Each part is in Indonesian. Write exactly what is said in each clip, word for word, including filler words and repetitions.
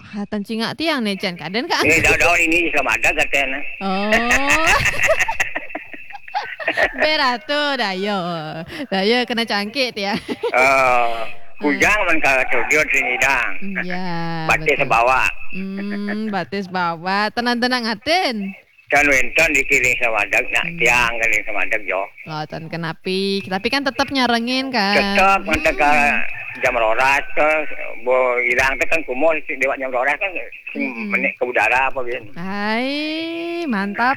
Ha tan cingak tiang nih Chan kaden ka. Eh daun-daun ini sama ada katanya. Oh. Beratu dayo. Dayo kena cangkit ya. Eh kujang man ka studio Trinidang. Iya. Batis betul. bawa. Hmm, batis bawa. Tenang-tenang aten. Kan wenton dikiring sama dak nak Hmm. tiang kiring sama dak jo. Oh, tan kenapi. Tapi kan tetap nyarengin kan. Tetap mantap ka jam roras ke bo hilang teh kan kumul dewa jam roras kan Mm-mm. menik ke udara apa bin. Hai, mantap.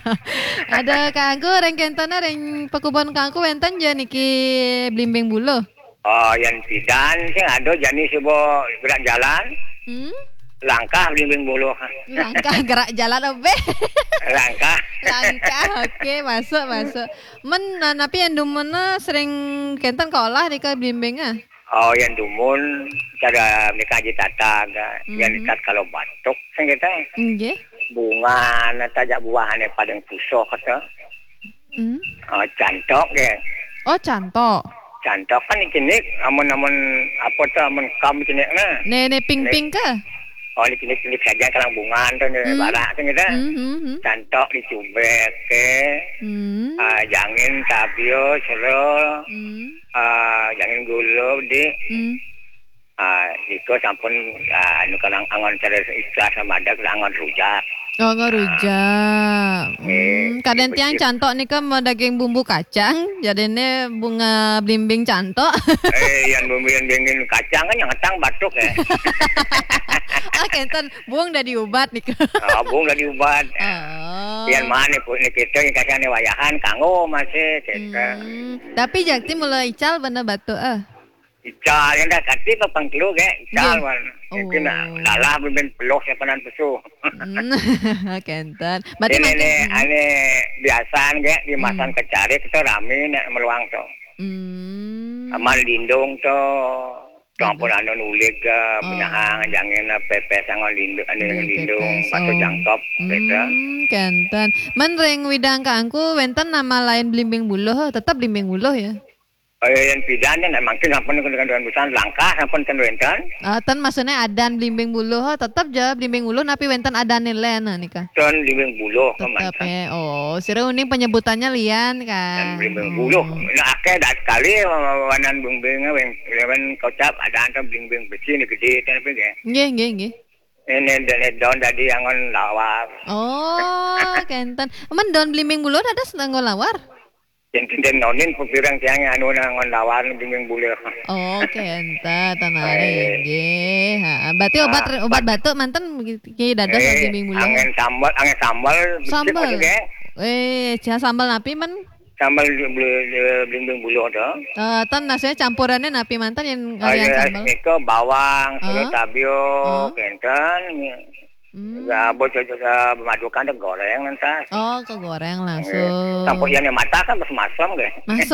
Ada kangku reng kentona reng pekubon kangku wenten je niki blimbing bulu. Oh yang pidan sing ada jani sebo gerak jalan Hmm? langkah blimbing bulu. Langkah gerak jalan obe. Langkah. Langkah, oke masuk masuk. Men nah, napi yang dumena sering kenten ke olah di ke blimbingnya. Oh yang dumun cara mereka tata yang Mhm. ditat kalau batuk sing kita Nggih. bunga tajak buahane padang puso kata. Hmm. Oh cantok ke. Oh, cantok. Cantok kan ini amun-amun apa tuh amun kam kini na. Nenek ping-ping ke? Oh ini kini kini saja kalang bunga tuh Hmm. barak kan kita. Hmm, hmm, hmm. Cantok dicubek ke. Hmm. Ah jangin tabio serol. Hmm. Ah jangin gulu di. Hmm. Ah iko sampun ah, anu kalang angon cara ikhlas sama ada kalang angon rujak. Oh, ngerujak. Eh, Hmm, kadang ibu- tiang ibu- cantok nih kan mau daging bumbu kacang, jadinya bunga blimbing cantok. Eh yang bumbin bingin kacang kan yang ngetang batuk ya. Ah, kenten buang udah diubat nih. Ah bung dah diubat. Oh. Yang mana pun ni kita yang kasih wayahan kanggo masih kita. Hmm, tapi jakti mulai ical bener batu ah. Ical yang dah kasih ke pangkilo ke ical Iya. man. Oh. Mungkin lalah bimbing pelok saya penan pesu. Hmm, kenten. Berarti Ini makin. ni ane biasa ke di masan Hmm. kecari kita rame nak meluang tu. Hmm. Amal lindung tu. Tuang pun anu nulik ke Oh. benahang jangan pepes sangat lindung anu Iya, lindung pepes. patut Oh. jangkop kita. Hmm, kenten. Men ring widang kangku wenten nama lain blimbing buluh, tetap blimbing buluh ya. Eh yang pidan nak makin sampun dengan dengan busan langkah sampun kan wentan. Ah, ten maksudnya adan blimbing buluh, oh, tetap je blimbing buluh tapi wenten adan lain nah nikah. Ton limbing buluh ke Tetap mantan. ya. Oh, sira uning penyebutannya lian Dan kan. limbing Hmm. buluh. Nak akeh dah sekali wanan bimbing weng lewen kocap ada antam bimbing besi ni gede tapi ke. Nggih, nggih, nggih. Ini dan don tadi angon lawar. Oh, kenten. Men don blimbing buluh ada senang lawar. Yang kinden nonin pupirang tiang anu angon lawar bimbing buluh. Oh, kenten tanare Eh. nggih. Ha, berarti obat Ah, obat batuk manten ki dados Eh, blimbing buluh. angin sambal, angin sambal. bisik Sambal. macam ke. Eh, cah sambal napi men. Sambal bimbing buluh tu. Eh, tan nasinya campurannya napi mantan yang Oh, ngalian ya, sambal. itu bawang, terus Ah. tabio, Ah. kenten. Hmm. Ya, bocor memadukan dan goreng nanti. Oh, kegoreng langsung. Sampai yang mata kan masuk masam ke. Masuk.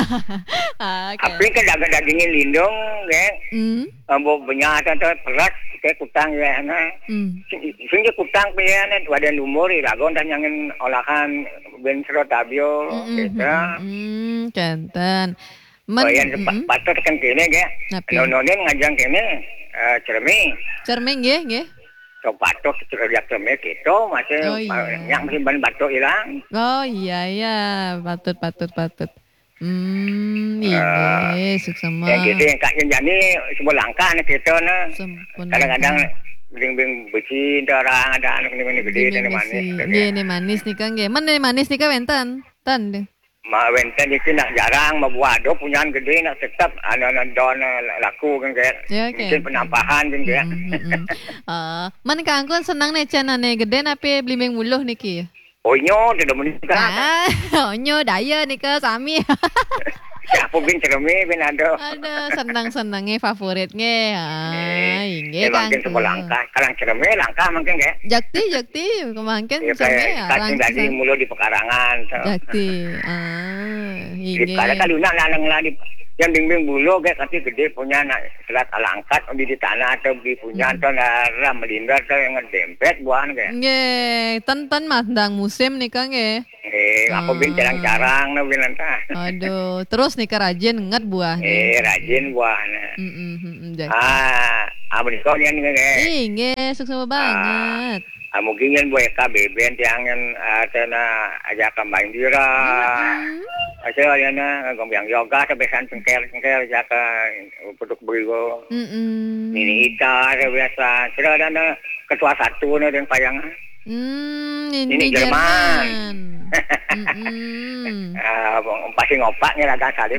Ah, Tapi oke. kan daging dagingnya lindung ke. Hmm. Ambo banyak tu peras ke kutang ya na. Hmm. Sehingga kutang punya na wadah umur ragon dan yang olahan ben sero tabio Hmm, gitu. hmm, kenten. Oh yang hmm. patut kan kene ke. Napi? Nononin ngajang kene cermi. Cerming nggih, nggih. So batuk cerita cermi gitu masih Oh, iya. yang masih ban batuk hilang. Oh iya iya, patut patut patut. Hmm, iya, Ah. suksema. Yang gitu yang kak yang jadi sebuah langkah nih gitu na. Sempurna. Kadang-kadang bing-bing besi orang ada anak ini gede dan manis. Nggih, ini manis nih Kang nggih. Men ini manis nih Kang wenten. Tan deh. Ma wenten itu nak jarang membuat do punya gede nak tetap anak-anak don laku kan kayak Ya, oke. mungkin penampahan kan kayak. Hmm, hmm, hmm. Ah, men Kang kun senang nih cenane gede napi blimbing buluh niki. Oh nyo tidak menikah. Ah, onyo daya nih ke sami. Siapa bin cermi bin ada. Aduh, senang-senangnya favoritnya. Ah, Eh, inge Kang. mungkin sebuah langkah. Kalau cermi langkah mungkin kayak. Jakti, jakti, kemangkin Ya sampai kayak ya kasih dari langsung. mulu di pekarangan. So. Jakti. Ah, Di inge. kada kali nak nanang lah di yang bimbing bulu kayak kasih gede punya nak selat alangkat di di tanah atau di punya atau ram melindar atau yang ngedempet buahan kayak. Nge, tan tan mandang musim nih Kang nge. Eh, aku bin jarang-jarang na bin anta. Aduh, terus nih rajin nget buahnya. Eh, rajin buahnya. Mm-mm, mm-mm, jadi. Ah, abis kau yang ni Ih, nge, sukses banget. Ah, mungkin yang buat K B B yang ada na aja kembang dira. Aja yang na kembang yoga sampai san cengkel-cengkel jaka produk berigo. Mm-mm. Ini ita biasa. Sudah ada na ketua satu na dengan payang. Hmm, ini, Ini Jerman. Jerman. Mm-mm. Ah, pasti ngopaknya agak salib.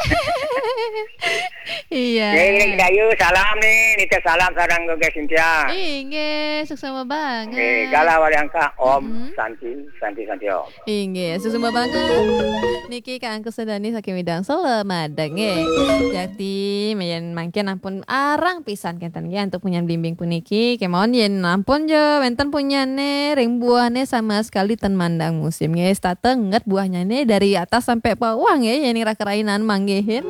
Iya. Ini Dayu salam nih, nita salam sarang ke Cynthia. Inge, sukses banget. Eh, galau waliangka Om Mm-hmm. Santi, Santi Santi Om. Inge, sukses banget. Niki kang kesedani saking widang Solo madang nge. Jadi mayan mangkin ampun arang pisan kentan ya untuk punya bimbing puniki. Kemon yen ampun jo, wenten punya ne ring buahnya sama sekali ten mandang musim nge. Stata nget buahnya ne dari atas sampai bawah nge. Yani rakerainan manggehin.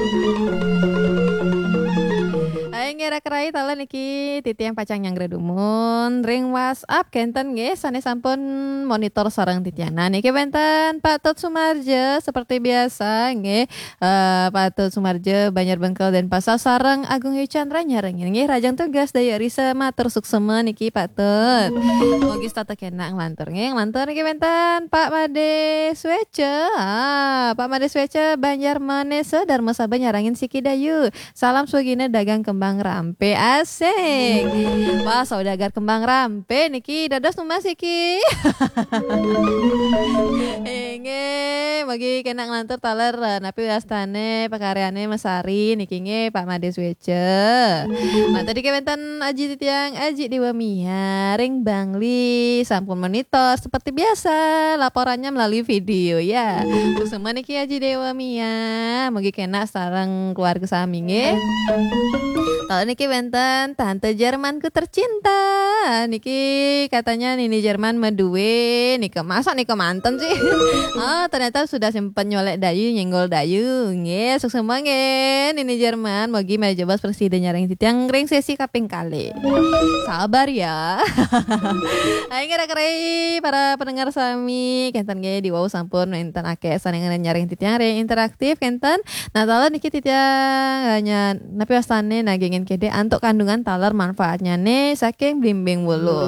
Ayo ngira-kerai tala niki titi yang pacang yang gredumun ring WhatsApp kenten nge sane sampun monitor sarang titiana niki benten Pak Tut Sumarjo seperti biasa nge uh, Pak Tut Sumarjo Banjar Bengkel dan Pasar sarang Agung Chandra nyareng nge rajang tugas daya risa matur suksema niki Pak Tut mogi stata kena nglantur nge nglantur niki benten Pak Made Swece ah Pak Made Swece Banjar Manese Dharma Sabah nyarangin Siki Dayu salam sugine dagang kembang rampe asik. Wah, saudagar kembang rampe niki dados nu Siki. Inge bagi kena ngantur taler napi wastane pakaryane Mesari niki nge Pak Made Swece. Nah, tadi kebentan Aji Titiang Aji Dewa Mia ring Bangli sampun monitor seperti biasa laporannya melalui video ya. Terus semua niki Aji Dewa Mia bagi kena sarang keluarga sami nge. Kalau niki benten tante Jermanku tercinta niki katanya nini Jerman medue niki masa niki mantan sih. Oh ternyata sudah sempat nyolek dayu nyenggol dayu nge sukses banget nini Jerman bagi meja bos presiden nyaring titiang ring sesi kaping kali sabar ya. Ayo kira-kira para pendengar sami kenten ge di wow sampun enten ake sanengan nyaring titiang ring interaktif kenten nah tala niki titiang hanya napi wastane nagingin kede antuk kandungan taler manfaatnya nih saking blimbing wulu.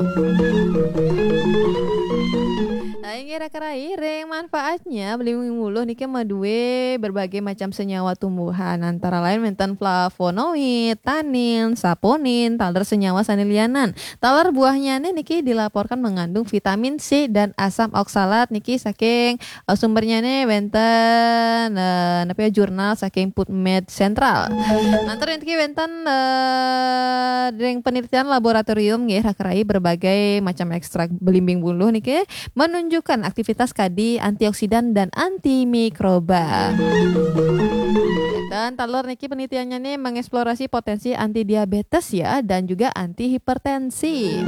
Aing kira-kira ring manfaatnya blimbing wulu niki madue berbagai macam senyawa tumbuhan antara lain menten flavonoid, tanin, saponin, taler senyawa sanilianan. Taler buahnya nih niki dilaporkan mengandung vitamin C dan asam oksalat niki saking uh, sumbernya nih benten uh, napi jurnal saking PubMed Sentral. Nanti niki benten uh, ring penelitian laboratorium nggih rakerai berbagai macam ekstrak belimbing bulu niki menunjukkan aktivitas kadi antioksidan dan antimikroba. Dan talor niki penelitiannya nih mengeksplorasi potensi anti diabetes ya dan juga anti hipertensi.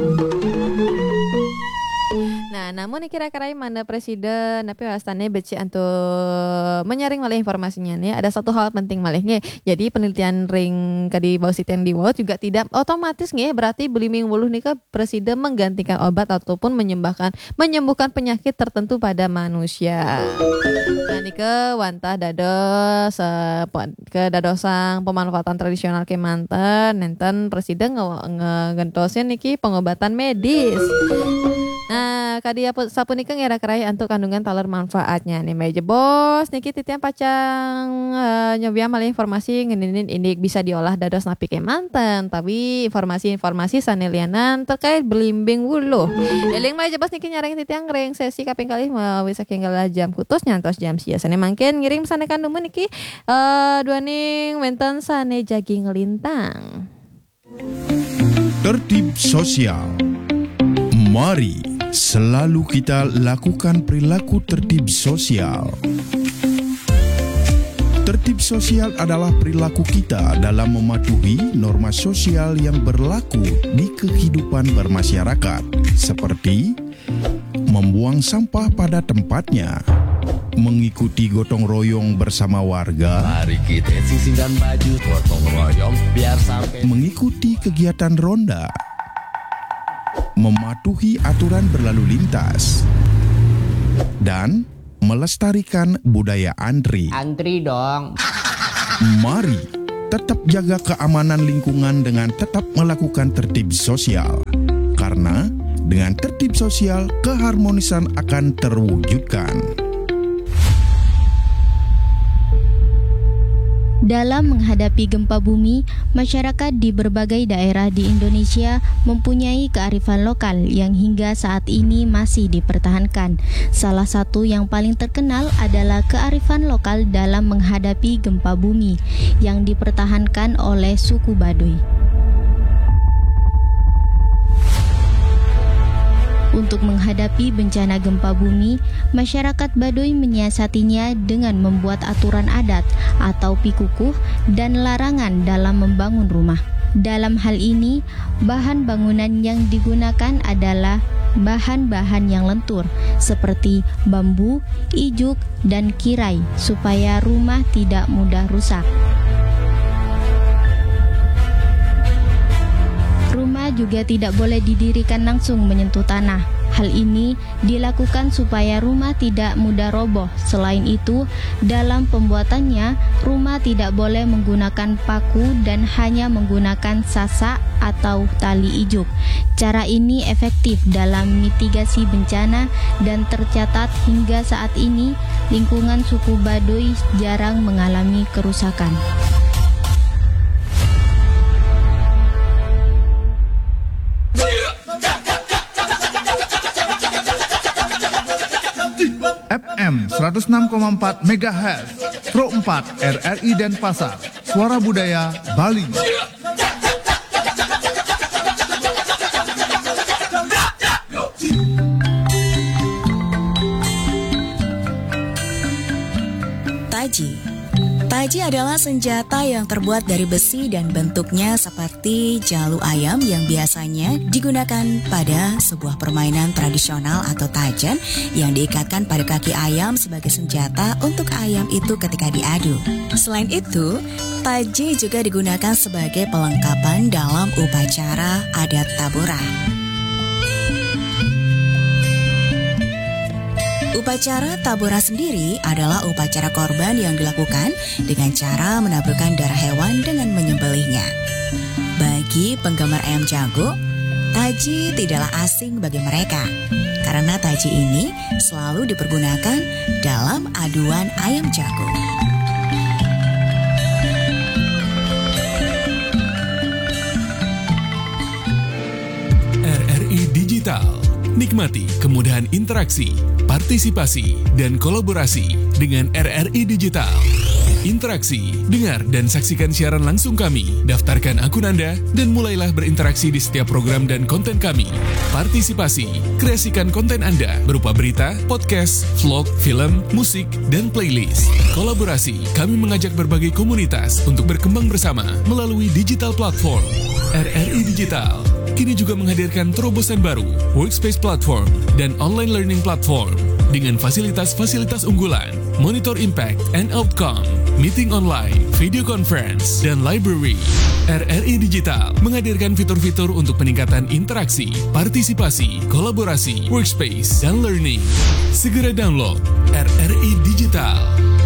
Nah, namun kira-kira mana presiden tapi wastane beci untuk menyaring malih informasinya nih ada satu hal penting malihnya. Jadi penelitian ring kadi bausitian di world juga tidak otomatis nih berarti blimbing wuluh nih ke presiden menggantikan obat ataupun menyembuhkan menyembuhkan penyakit tertentu pada manusia. Nah, ini ke wantah dados uh, ke dadosang pemanfaatan tradisional ke manten nenten presiden ngegentosin niki pengobatan medis. Nah, kadi sapunika ngira-kerai antuk kandungan taler manfaatnya nih meja bos niki titian pacang uh, nyobian malah informasi ngenin ini bisa diolah dados napi ke manten tapi informasi-informasi sanelianan terkait belimbing wuluh. Eling meja bos niki nyaring titian ring sesi kaping kali mau bisa kenggala jam kutus nyantos jam sia sane mangken ngirim sane kandumun niki uh, dua ning wenten sane jagi ngelintang. Tertib sosial. Mari selalu kita lakukan perilaku tertib sosial. Tertib sosial adalah perilaku kita dalam mematuhi norma sosial yang berlaku di kehidupan bermasyarakat, seperti membuang sampah pada tempatnya, mengikuti gotong royong bersama warga, mari kita sisihkan baju gotong royong biar sampai mengikuti kegiatan ronda, mematuhi aturan berlalu lintas, dan melestarikan budaya antri. Antri dong. Mari tetap jaga keamanan lingkungan dengan tetap melakukan tertib sosial. Karena dengan tertib sosial, keharmonisan akan terwujudkan. Dalam menghadapi gempa bumi, masyarakat di berbagai daerah di Indonesia mempunyai kearifan lokal yang hingga saat ini masih dipertahankan. Salah satu yang paling terkenal adalah kearifan lokal dalam menghadapi gempa bumi yang dipertahankan oleh suku Baduy. Untuk menghadapi bencana gempa bumi, masyarakat Baduy menyiasatinya dengan membuat aturan adat atau pikukuh dan larangan dalam membangun rumah. Dalam hal ini, bahan bangunan yang digunakan adalah bahan-bahan yang lentur seperti bambu, ijuk, dan kirai supaya rumah tidak mudah rusak. Rumah juga tidak boleh didirikan langsung menyentuh tanah. Hal ini dilakukan supaya rumah tidak mudah roboh. Selain itu, dalam pembuatannya, rumah tidak boleh menggunakan paku dan hanya menggunakan sasak atau tali ijuk. Cara ini efektif dalam mitigasi bencana dan tercatat hingga saat ini lingkungan suku Baduy jarang mengalami kerusakan. F M seratus enam koma empat megahertz, Pro empat R R I Denpasar, Suara Budaya Bali. Taji. Taji adalah senjata yang terbuat dari besi dan bentuknya seperti jalu ayam yang biasanya digunakan pada sebuah permainan tradisional atau tajan yang diikatkan pada kaki ayam sebagai senjata untuk ayam itu ketika diadu. Selain itu, taji juga digunakan sebagai pelengkapan dalam upacara adat Tabora. Upacara Tabora sendiri adalah upacara korban yang dilakukan dengan cara menaburkan darah hewan dengan menyembelihnya. Bagi penggemar ayam jago, taji tidaklah asing bagi mereka, karena taji ini selalu dipergunakan dalam aduan ayam jago. R R I Digital. Nikmati kemudahan interaksi, partisipasi, dan kolaborasi dengan R R I Digital. Interaksi, dengar dan saksikan siaran langsung kami, daftarkan akun Anda, dan mulailah berinteraksi di setiap program dan konten kami. Partisipasi, kreasikan konten Anda berupa berita, podcast, vlog, film, musik, dan playlist. Kolaborasi, kami mengajak berbagai komunitas untuk berkembang bersama melalui digital platform. R R I Digital kini juga menghadirkan terobosan baru, workspace platform, dan online learning platform dengan fasilitas-fasilitas unggulan, monitor impact and outcome, meeting online, video conference, dan library. R R I Digital menghadirkan fitur-fitur untuk peningkatan interaksi, partisipasi, kolaborasi, workspace, dan learning. Segera download R R I Digital.